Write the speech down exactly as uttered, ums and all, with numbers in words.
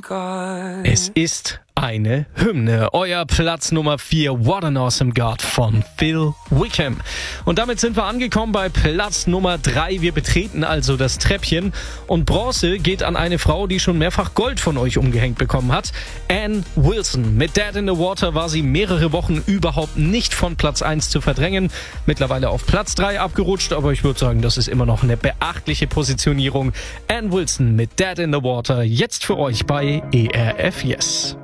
God. Es ist eine Hymne. Euer Platz Nummer vier, What an Awesome God von Phil Wickham. Und damit sind wir angekommen bei Platz Nummer drei. Wir betreten also das Treppchen. Und Bronze geht an eine Frau, die schon mehrfach Gold von euch umgehängt bekommen hat. Ann Wilson. Mit Dead in the Water war sie mehrere Wochen überhaupt nicht von Platz eins zu verdrängen. Mittlerweile auf Platz drei abgerutscht, aber ich würde sagen, das ist immer noch eine beachtliche Positionierung. Ann Wilson mit Dead in the Water. Jetzt für euch bei E R F Yes.